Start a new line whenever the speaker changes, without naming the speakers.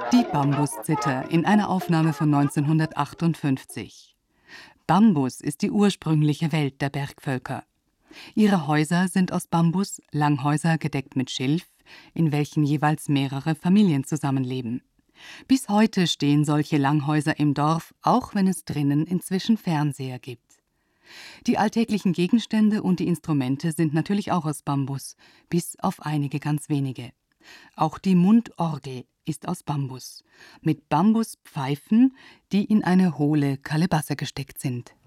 Die Bambuszither in einer Aufnahme von 1958. Bambus ist die ursprüngliche Welt der Bergvölker. Ihre Häuser sind aus Bambus, Langhäuser gedeckt mit Schilf, in welchen jeweils mehrere Familien zusammenleben. Bis heute stehen solche Langhäuser im Dorf, auch wenn es drinnen inzwischen Fernseher gibt. Die alltäglichen Gegenstände und die Instrumente sind natürlich auch aus Bambus, bis auf einige ganz wenige. Auch die Mundorgel ist aus Bambus, mit Bambuspfeifen, die in eine hohle Kalebasse gesteckt sind.